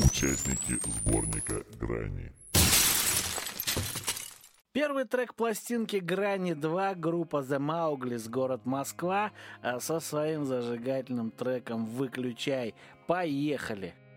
Участники сборника «Грани». Первый трек пластинки «Грани 2» группа The Maugli's, город Москва, со своим зажигательным треком «Выключай». Поехали!